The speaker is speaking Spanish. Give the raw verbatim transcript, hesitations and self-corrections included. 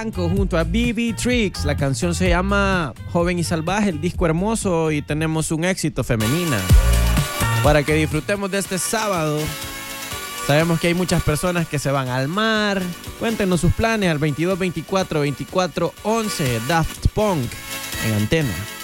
junto a B B Tricks. La canción se llama Joven y Salvaje, el disco hermoso, y tenemos un éxito femenina para que disfrutemos de este sábado. Sabemos que hay muchas personas que se van al mar. Cuéntenos sus planes al veintidós veinticuatro veinticuatro once. Daft Punk en Antena.